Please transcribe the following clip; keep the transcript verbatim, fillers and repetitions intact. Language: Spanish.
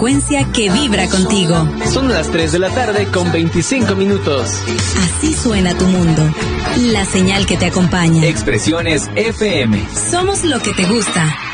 frecuencia que vibra contigo. Son las tres de la tarde con veinticinco minutos. Así suena tu mundo. La señal que te acompaña. Expresiones F M. Somos lo que te gusta.